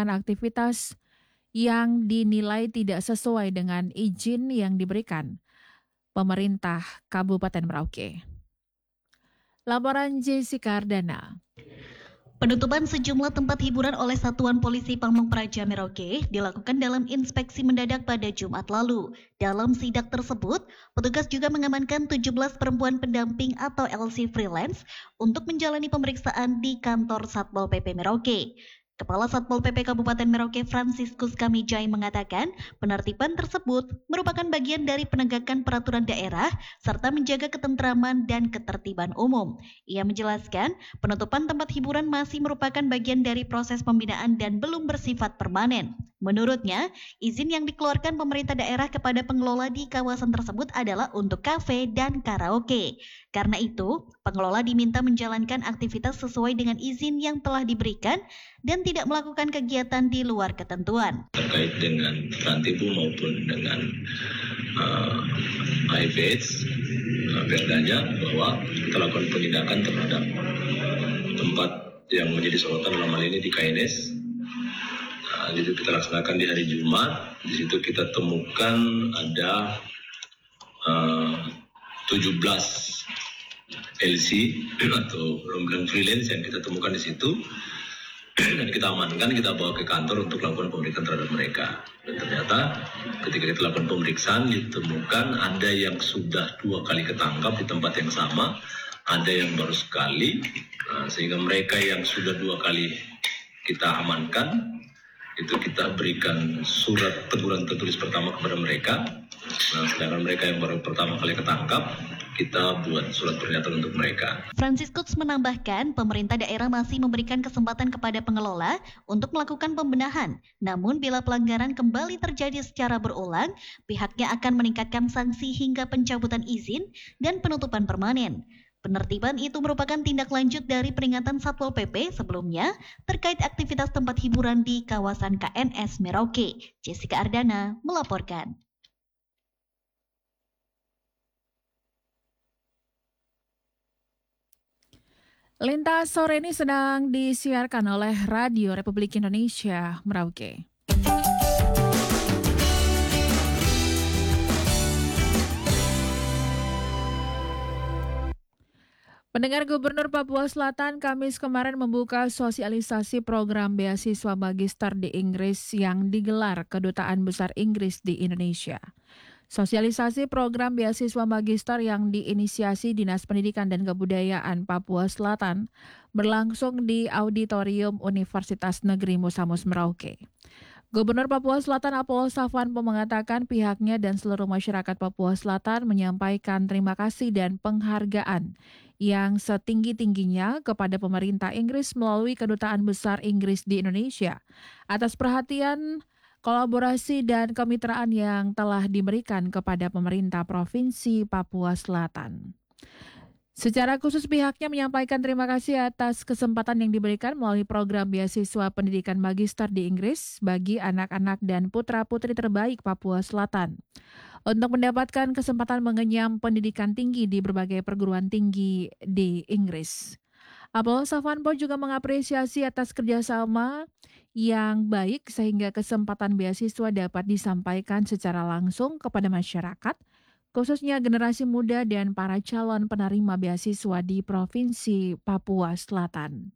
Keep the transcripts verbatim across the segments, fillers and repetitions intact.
melakukan aktivitas yang dinilai tidak sesuai dengan izin yang diberikan pemerintah Kabupaten Merauke. Laporan Jessica Ardana. Penutupan sejumlah tempat hiburan oleh Satuan Polisi Pamong Praja Merauke dilakukan dalam inspeksi mendadak pada Jumat lalu. Dalam sidak tersebut, petugas juga mengamankan tujuh belas perempuan pendamping atau L C freelance untuk menjalani pemeriksaan di kantor Satpol P P Merauke. Kepala Satpol P P Kabupaten Merauke Franciscus Kamijai mengatakan penertiban tersebut merupakan bagian dari penegakan peraturan daerah serta menjaga ketentraman dan ketertiban umum. Ia menjelaskan penutupan tempat hiburan masih merupakan bagian dari proses pembinaan dan belum bersifat permanen. Menurutnya, izin yang dikeluarkan pemerintah daerah kepada pengelola di kawasan tersebut adalah untuk kafe dan karaoke. Karena itu, pengelola diminta menjalankan aktivitas sesuai dengan izin yang telah diberikan dan tidak melakukan kegiatan di luar ketentuan. Terkait dengan rantibu maupun dengan uh, H I V AIDS, uh, perdanya bahwa kita lakukan penindakan terhadap tempat yang menjadi sorotan dalam hal ini di K N S. Nah, itu kita laksanakan di hari Jumat. Di situ kita temukan ada uh, tujuh belas L C atau rombongan freelance yang kita temukan di situ. Dan kita amankan, kita bawa ke kantor untuk lakukan pemeriksaan terhadap mereka. Dan ternyata ketika kita lakukan pemeriksaan ditemukan ada yang sudah dua kali ketangkap di tempat yang sama, ada yang baru sekali, nah, sehingga mereka yang sudah dua kali kita amankan, itu kita berikan surat teguran tertulis pertama kepada mereka. Nah, sedangkan mereka yang baru pertama kali ketangkap, kita buat surat pernyataan untuk mereka. Franciscus menambahkan, pemerintah daerah masih memberikan kesempatan kepada pengelola untuk melakukan pembenahan. Namun bila pelanggaran kembali terjadi secara berulang, pihaknya akan meningkatkan sanksi hingga pencabutan izin dan penutupan permanen. Penertiban itu merupakan tindak lanjut dari peringatan Satpol P P sebelumnya terkait aktivitas tempat hiburan di kawasan K N S Merauke. Jessica Ardana melaporkan. Lintas sore ini sedang disiarkan oleh Radio Republik Indonesia Merauke. Pendengar, Gubernur Papua Selatan Kamis kemarin membuka sosialisasi program beasiswa magister di Inggris yang digelar Kedutaan Besar Inggris di Indonesia. Sosialisasi program beasiswa magister yang diinisiasi Dinas Pendidikan dan Kebudayaan Papua Selatan berlangsung di Auditorium Universitas Negeri Musamus Merauke. Gubernur Papua Selatan Apollo Savanpo mengatakan pihaknya dan seluruh masyarakat Papua Selatan menyampaikan terima kasih dan penghargaan yang setinggi-tingginya kepada pemerintah Inggris melalui Kedutaan Besar Inggris di Indonesia atas perhatian, kolaborasi dan kemitraan yang telah diberikan kepada pemerintah Provinsi Papua Selatan. Secara khusus pihaknya menyampaikan terima kasih atas kesempatan yang diberikan melalui program beasiswa pendidikan magister di Inggris bagi anak-anak dan putra-putri terbaik Papua Selatan untuk mendapatkan kesempatan mengenyam pendidikan tinggi di berbagai perguruan tinggi di Inggris. Apollo Savanpo juga mengapresiasi atas kerjasama yang baik sehingga kesempatan beasiswa dapat disampaikan secara langsung kepada masyarakat, khususnya generasi muda dan para calon penerima beasiswa di Provinsi Papua Selatan.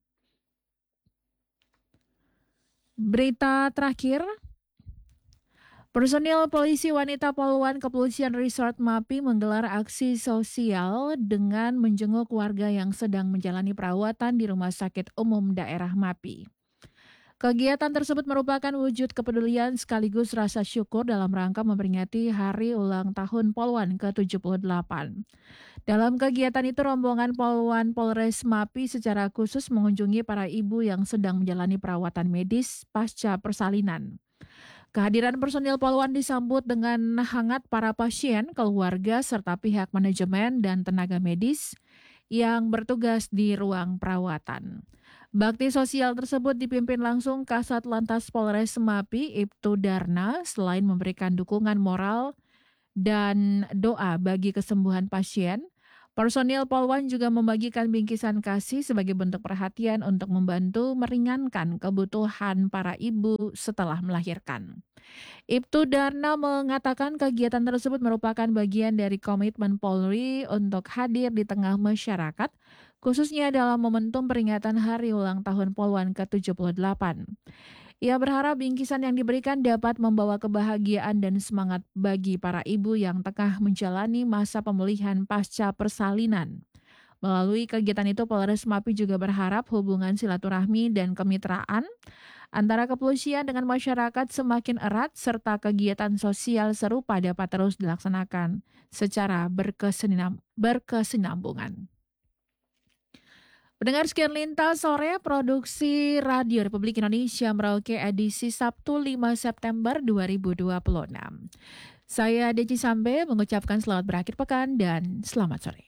Berita terakhir, personil polisi wanita Poluan Kepolisian Resort Mapi menggelar aksi sosial dengan menjenguk warga yang sedang menjalani perawatan di Rumah Sakit Umum Daerah Mapi. Kegiatan tersebut merupakan wujud kepedulian sekaligus rasa syukur dalam rangka memperingati hari ulang tahun Poluan ke tujuh puluh delapan. Dalam kegiatan itu, rombongan Poluan Polres Mapi secara khusus mengunjungi para ibu yang sedang menjalani perawatan medis pasca persalinan. Kehadiran personil Poluan disambut dengan hangat para pasien, keluarga, serta pihak manajemen dan tenaga medis yang bertugas di ruang perawatan. Bakti sosial tersebut dipimpin langsung Kasat Lantas Polres Mapi, Ibtu Darna, selain memberikan dukungan moral dan doa bagi kesembuhan pasien. Personil Polwan juga membagikan bingkisan kasih sebagai bentuk perhatian untuk membantu meringankan kebutuhan para ibu setelah melahirkan. Ibtu Darna mengatakan kegiatan tersebut merupakan bagian dari komitmen Polri untuk hadir di tengah masyarakat, khususnya dalam momentum peringatan Hari Ulang Tahun Polwan ke tujuh puluh delapan. Ia berharap bingkisan yang diberikan dapat membawa kebahagiaan dan semangat bagi para ibu yang tengah menjalani masa pemulihan pasca persalinan. Melalui kegiatan itu, Polres Mapi juga berharap hubungan silaturahmi dan kemitraan antara kepolisian dengan masyarakat semakin erat serta kegiatan sosial serupa dapat terus dilaksanakan secara berkesinam, berkesinambungan. Pendengar sekian lintas sore produksi Radio Republik Indonesia Merauke edisi Sabtu lima September dua ribu dua puluh enam. Saya Deci Sambe mengucapkan selamat berakhir pekan dan selamat sore.